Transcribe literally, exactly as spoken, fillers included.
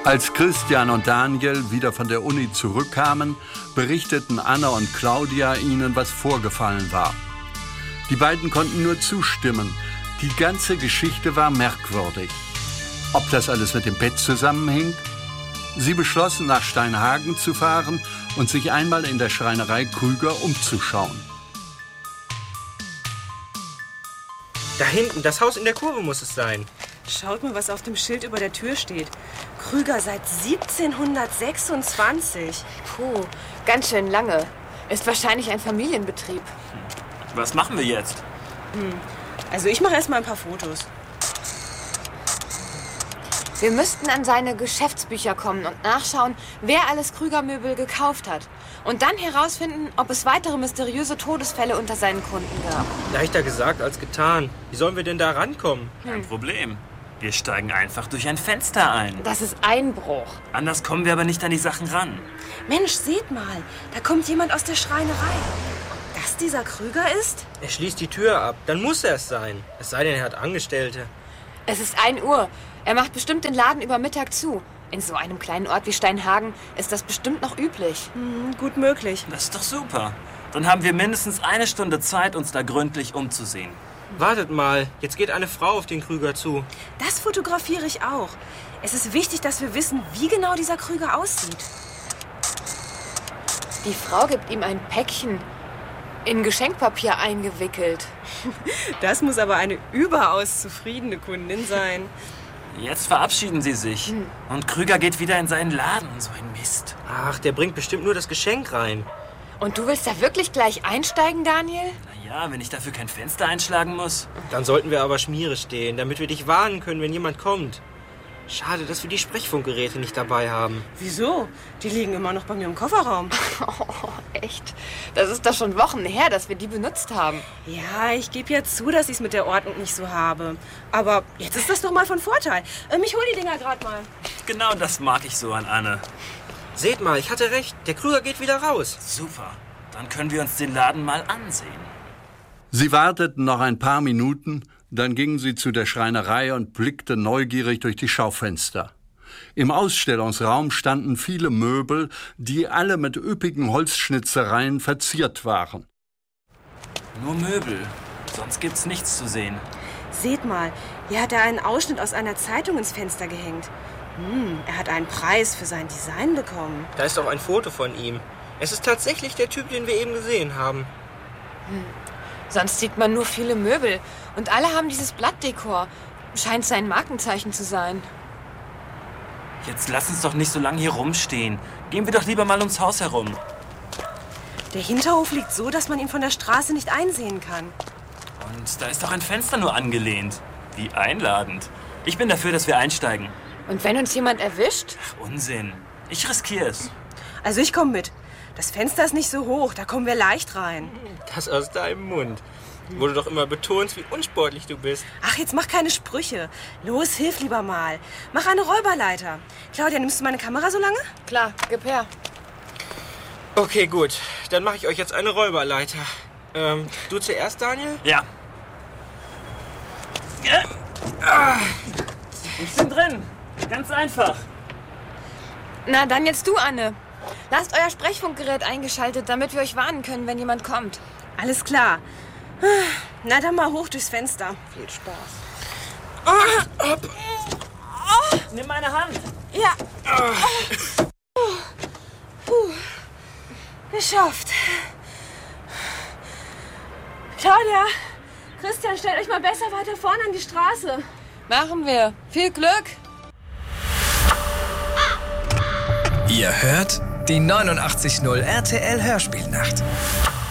Als Christian und Daniel wieder von der Uni zurückkamen, berichteten Anna und Claudia ihnen, was vorgefallen war. Die beiden konnten nur zustimmen. Die ganze Geschichte war merkwürdig. Ob das alles mit dem Bett zusammenhing? Sie beschlossen, nach Steinhagen zu fahren und sich einmal in der Schreinerei Krüger umzuschauen. Da hinten, das Haus in der Kurve muss es sein. Schaut mal, was auf dem Schild über der Tür steht. Krüger seit siebzehnhundertsechsundzwanzig. Puh, ganz schön lange. Ist wahrscheinlich ein Familienbetrieb. Was machen wir jetzt? Hm. Also ich mache erst mal ein paar Fotos. Wir müssten an seine Geschäftsbücher kommen und nachschauen, wer alles Krüger-Möbel gekauft hat. Und dann herausfinden, ob es weitere mysteriöse Todesfälle unter seinen Kunden gab. Leichter gesagt als getan. Wie sollen wir denn da rankommen? Kein Problem. Wir steigen einfach durch ein Fenster ein. Das ist Einbruch. Anders kommen wir aber nicht an die Sachen ran. Mensch, seht mal, da kommt jemand aus der Schreinerei. Das dieser Krüger ist? Er schließt die Tür ab. Dann muss er es sein. Es sei denn, er hat Angestellte. Es ist ein Uhr. Er macht bestimmt den Laden über Mittag zu. In so einem kleinen Ort wie Steinhagen ist das bestimmt noch üblich. Hm, gut möglich. Das ist doch super. Dann haben wir mindestens eine Stunde Zeit, uns da gründlich umzusehen. Wartet mal, jetzt geht eine Frau auf den Krüger zu. Das fotografiere ich auch. Es ist wichtig, dass wir wissen, wie genau dieser Krüger aussieht. Die Frau gibt ihm ein Päckchen in Geschenkpapier eingewickelt. Das muss aber eine überaus zufriedene Kundin sein. Jetzt verabschieden sie sich. Hm. Und Krüger geht wieder in seinen Laden. So ein Mist. Ach, der bringt bestimmt nur das Geschenk rein. Und du willst da wirklich gleich einsteigen, Daniel? Naja, wenn ich dafür kein Fenster einschlagen muss. Dann sollten wir aber Schmiere stehen, damit wir dich warnen können, wenn jemand kommt. Schade, dass wir die Sprechfunkgeräte nicht dabei haben. Wieso? Die liegen immer noch bei mir im Kofferraum. Oh, echt? Das ist doch schon Wochen her, dass wir die benutzt haben. Ja, ich gebe ja zu, dass ich es mit der Ordnung nicht so habe. Aber jetzt ist das doch mal von Vorteil. Ähm, ich hol die Dinger gerade mal. Genau das mag ich so an Anne. Seht mal, ich hatte recht. Der Krüger geht wieder raus. Super. Dann können wir uns den Laden mal ansehen. Sie warteten noch ein paar Minuten, dann gingen sie zu der Schreinerei und blickten neugierig durch die Schaufenster. Im Ausstellungsraum standen viele Möbel, die alle mit üppigen Holzschnitzereien verziert waren. Nur Möbel, sonst gibt's nichts zu sehen. Seht mal, hier hat er einen Ausschnitt aus einer Zeitung ins Fenster gehängt. Hm, er hat einen Preis für sein Design bekommen. Da ist auch ein Foto von ihm. Es ist tatsächlich der Typ, den wir eben gesehen haben. Hm. Sonst sieht man nur viele Möbel. Und alle haben dieses Blattdekor. Scheint sein Markenzeichen zu sein. Jetzt lass uns doch nicht so lange hier rumstehen. Gehen wir doch lieber mal ums Haus herum. Der Hinterhof liegt so, dass man ihn von der Straße nicht einsehen kann. Und da ist doch ein Fenster nur angelehnt. Wie einladend. Ich bin dafür, dass wir einsteigen. Und wenn uns jemand erwischt? Ach, Unsinn. Ich riskiere es. Also ich komme mit. Das Fenster ist nicht so hoch, da kommen wir leicht rein. Das aus deinem Mund. Wo du doch immer betonst, wie unsportlich du bist. Ach, jetzt mach keine Sprüche. Los, hilf lieber mal. Mach eine Räuberleiter. Claudia, nimmst du meine Kamera so lange? Klar, gib her. Okay, gut. Dann mache ich euch jetzt eine Räuberleiter. Ähm, du zuerst, Daniel? Ja. Ah. Ich bin drin. Ganz einfach. Na, dann jetzt du, Anne. Lasst euer Sprechfunkgerät eingeschaltet, damit wir euch warnen können, wenn jemand kommt. Alles klar. Na, dann mal hoch durchs Fenster. Viel Spaß. Oh, hopp. Oh. Nimm meine Hand. Ja. Oh. Uh. Uh. Geschafft. Claudia, Christian, stellt euch mal besser weiter vorne an die Straße. Machen wir. Viel Glück. Ihr hört die neunundachtzig Komma null R T L Hörspielnacht.